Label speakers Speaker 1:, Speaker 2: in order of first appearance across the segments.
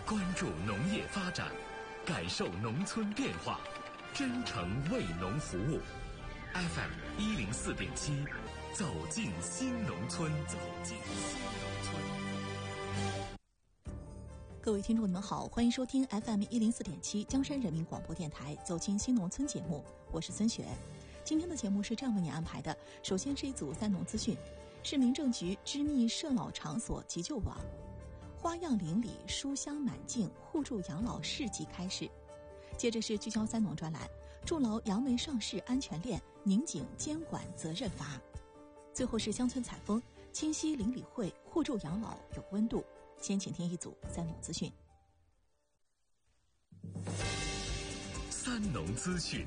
Speaker 1: 关注农业发展，感受农村变化，真诚为农服务。FM104.7，走进新农村，走进新农村。
Speaker 2: 各位听众，你们好，欢迎收听 FM104.7 江山人民广播电台《走进新农村》节目，我是孙雪。今天的节目是这样为你安排的：首先是一组三农资讯，市民政局织密社老场所急救网，花样邻里书香满径互助养老市集开始。接着是聚焦三农专栏，筑牢杨梅上市安全链，拧紧监管责任阀。最后是乡村采风，清溪邻里会互助养老有温度。先请听一组三农资讯。
Speaker 1: 三农资讯。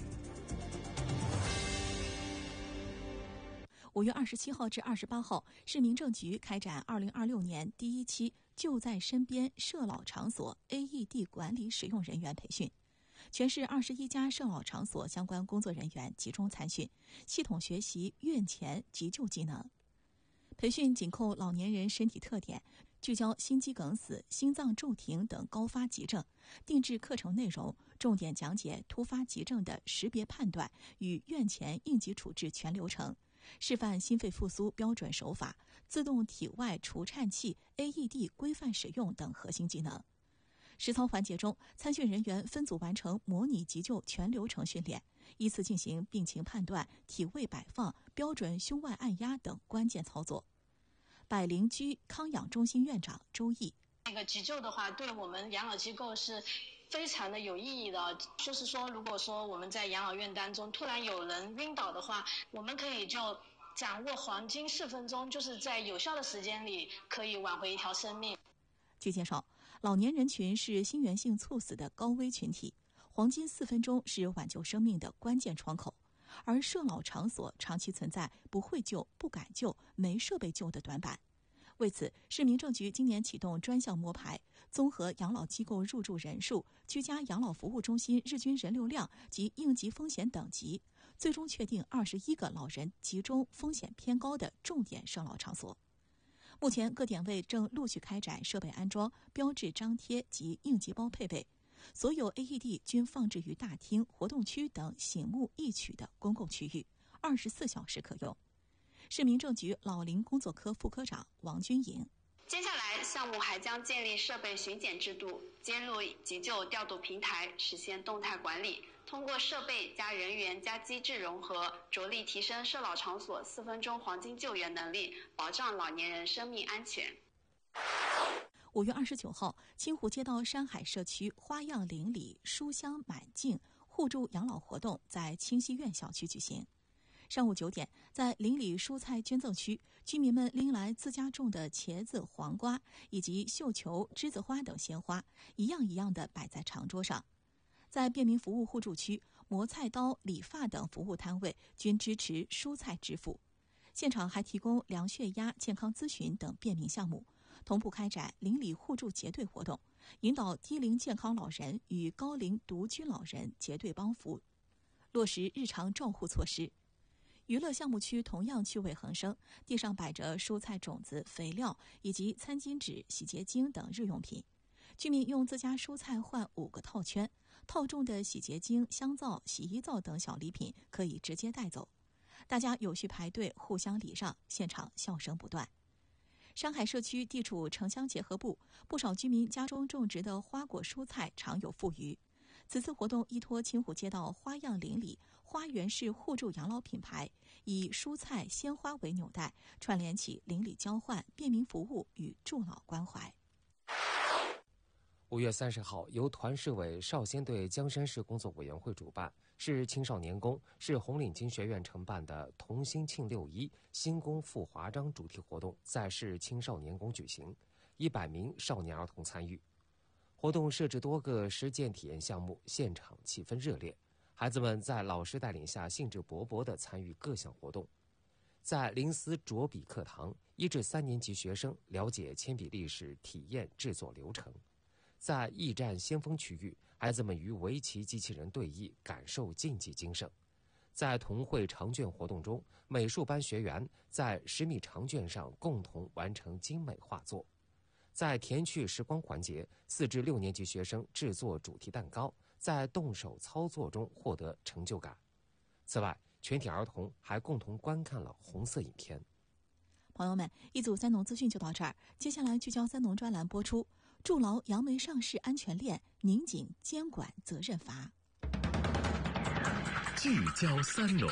Speaker 2: 5月27号至28号，市民政局开展2026年第一期就在身边社老场所 AED 管理使用人员培训。全市21家社老场所相关工作人员集中参训，系统学习院前急救技能。培训紧扣老年人身体特点，聚焦心肌梗死、心脏骤停等高发急症，定制课程内容，重点讲解突发急症的识别判断与院前应急处置全流程，示范心肺复苏标准手法、自动体外除颤器 AED 规范使用等核心技能。实操环节中，参训人员分组完成模拟急救全流程训练，依次进行病情判断、体位摆放、标准胸外按压等关键操作。百灵居康养中心院长周毅：
Speaker 3: 那个急救的话，对我们养老机构是非常的有意义的。就是说，如果说我们在养老院当中突然有人晕倒的话，我们可以就掌握黄金4分钟，就是在有效的时间里可以挽回一条生命。
Speaker 2: 据介绍，老年人群是心源性猝死的高危群体，黄金4分钟是挽救生命的关键窗口。而社老场所长期存在不会救、不敢救、没设备救的短板。为此，市民政局今年启动专项摸排，综合养老机构入住人数、居家养老服务中心日均人流量及应急风险等级，最终确定21个老人集中风险偏高的重点社老场所。目前各点位正陆续开展设备安装、标志张贴及应急包配备，所有 AED 均放置于大厅、活动区等醒目易取的公共区域，24小时可用。市民政局老龄工作科副科长王军颖：
Speaker 4: 接下来，项目还将建立设备巡检制度，接入急救调度平台，实现动态管理。通过设备加人员加机制融合，着力提升社老场所4分钟黄金救援能力，保障老年人生命安全。
Speaker 2: 5月29号，清湖街道山海社区花样邻里书香满径互助养老活动在清溪苑小区举行。上午9点，在邻里蔬菜捐赠区，居民们拎来自家种的茄子、黄瓜以及绣球、栀子花等鲜花，一样一样地摆在长桌上。在便民服务互助区，磨菜刀、理发等服务摊位均支持蔬菜支付。现场还提供量血压、健康咨询等便民项目，同步开展邻里互助结对活动，引导低龄健康老人与高龄独居老人结对帮扶，落实日常照护措施。娱乐项目区同样趣味横生，地上摆着蔬菜种子、肥料以及餐巾纸、洗洁精等日用品。居民用自家蔬菜换5个套圈，套中的洗洁精、香皂、洗衣皂等小礼品可以直接带走。大家有序排队，互相礼让，现场笑声不断。山海社区地处城乡结合部，不少居民家中种植的花果蔬菜常有富余。此次活动依托清湖街道花样邻里花园式互助养老品牌，以蔬菜、鲜花为纽带，串联起邻里交换、便民服务与助老关怀。
Speaker 5: 5月30号，由团市委少先队江山市工作委员会主办，市青少年宫、市红领巾学院承办的同心庆6·1新宫赴华章主题活动在市青少年宫举行，100名少年儿童参与。活动设置多个实践体验项目，现场气氛热烈，孩子们在老师带领下兴致勃勃地参与各项活动。在林思着笔课堂，1至3年级学生了解铅笔历史，体验制作流程。在驿站先锋区域，孩子们与围棋机器人对弈，感受竞技精神。在童绘长卷活动中，美术班学员在10米长卷上共同完成精美画作。 在填趣时光环节，4至6年级学生制作主题蛋糕，在动手操作中获得成就感。此外，全体儿童还共同观看了红色影片。
Speaker 2: 朋友们，一组三农资讯就到这儿，接下来聚焦三农专栏播出，筑牢杨梅上市安全链，拧紧监管责任阀。
Speaker 1: 聚焦三农。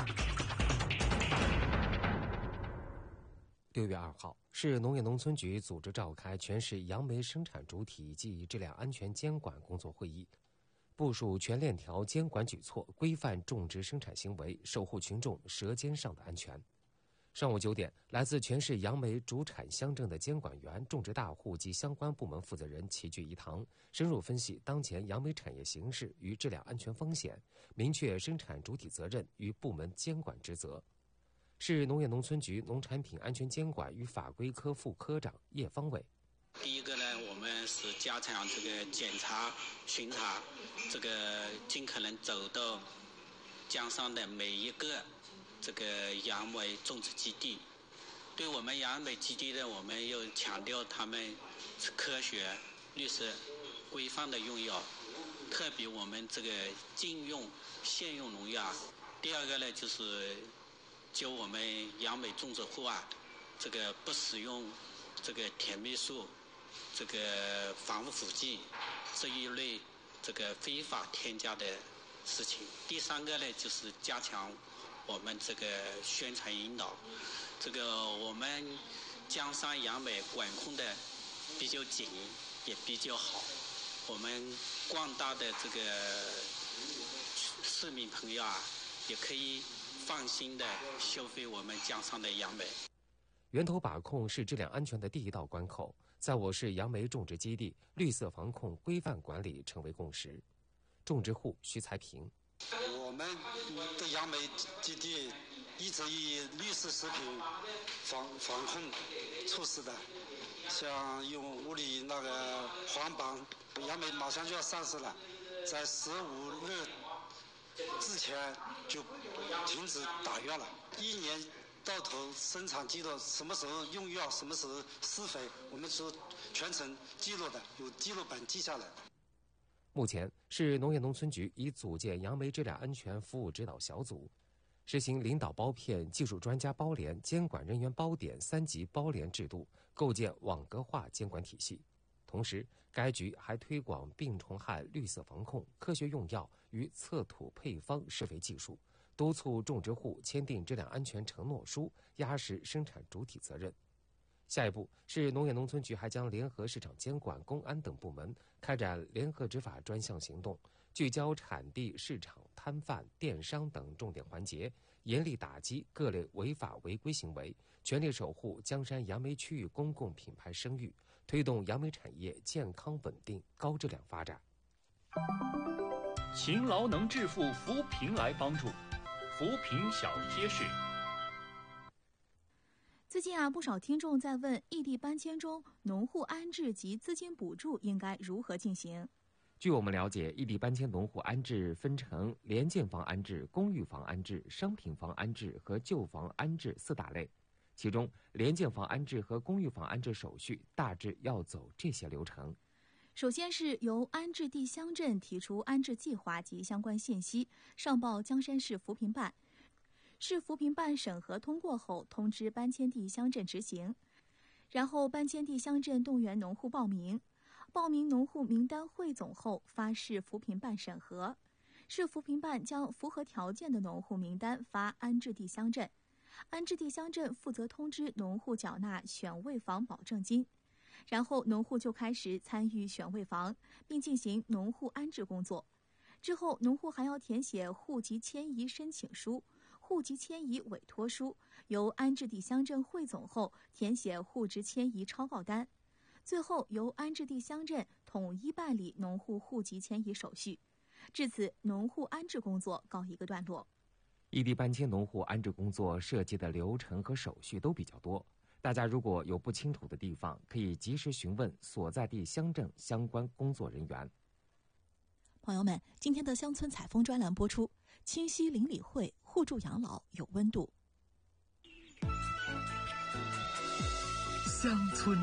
Speaker 5: 6月2号，市农业农村局组织召开全市杨梅生产主体及质量安全监管工作会议，部署全链条监管举措，规范种植生产行为，守护群众舌尖上的安全。上午9点，来自全市杨梅主产乡镇的监管员、种植大户及相关部门负责人齐聚一堂，深入分析当前杨梅产业形势与质量安全风险，明确生产主体责任与部门监管职责。市农业农村局农产品安全监管与法规科副科长叶方伟。
Speaker 6: 第一个呢，我们是加强这个检查、巡查，这个尽可能走到江上的每一个这个杨梅种植基地。对我们杨梅基地呢，我们又强调他们是科学、绿色、规范的用药，特别我们这个禁用现用农药。第二个呢，就是就我们杨梅种植户这个不使用这个甜蜜素、这个防腐剂这一类这个非法添加的事情。第三个呢，就是加强我们这个宣传引导。这个我们江山杨梅管控的比较紧，也比较好。我们广大的这个市民朋友也可以放心的消费我们江上的杨梅。
Speaker 5: 源头把控是质量安全的第一道关口，在我市杨梅种植基地，绿色防控规范管理成为共识。种植户徐才平：
Speaker 7: 我们的杨梅基地一直以绿色食品防控措施的，像用屋里那个黄榜，杨梅马上就要上市了，在15日之前就停止打药了。1年到头生产记录，什么时候用药，什么时候施肥，我们是全程记录的，有记录本记下来的。
Speaker 5: 目前，市农业农村局已组建杨梅质量安全服务指导小组，实行领导包片、技术专家包联、监管人员包点3级包联制度，构建网格化监管体系。同时，该局还推广病虫害绿色防控、科学用药与测土配方施肥技术，督促种植户签订质量安全承诺书，压实生产主体责任。下一步，市农业农村局还将联合市场监管、公安等部门开展联合执法专项行动，聚焦产地、市场、摊贩、电商等重点环节，严厉打击各类违法违规行为，全力守护江山杨梅区域公共品牌声誉，推动杨梅产业健康稳定、高质量发展。
Speaker 1: 勤劳能致富，扶贫来帮助。扶贫小贴士。
Speaker 2: 最近不少听众在问异地搬迁中农户安置及资金补助应该如何进行。
Speaker 5: 据我们了解，异地搬迁农户安置分成廉建房安置、公寓房安置、商品房安置和旧房安置4大类。其中，廉建房安置和公寓房安置手续大致要走这些流程。
Speaker 2: 首先是由安置地乡镇提出安置计划及相关信息，上报江山市扶贫办。市扶贫办审核通过后，通知搬迁地乡镇执行，然后搬迁地乡镇动员农户报名，报名农户名单汇总后发市扶贫办审核，市扶贫办将符合条件的农户名单发安置地乡镇，安置地乡镇负责通知农户缴纳选位房保证金，然后农户就开始参与选位房，并进行农户安置工作。之后，农户还要填写户籍迁移申请书、户籍迁移委托书，由安置地乡镇汇总后填写户籍迁移抄告单，最后由安置地乡镇统一办理农户户籍迁移手续。至此，农户安置工作告一个段落。
Speaker 5: 异地搬迁农户安置工作涉及的流程和手续都比较多，大家如果有不清楚的地方，可以及时询问所在地乡镇相关工作人员。
Speaker 2: 朋友们，今天的乡村采风专栏播出，清溪邻里会互助养老有温度。
Speaker 1: 乡村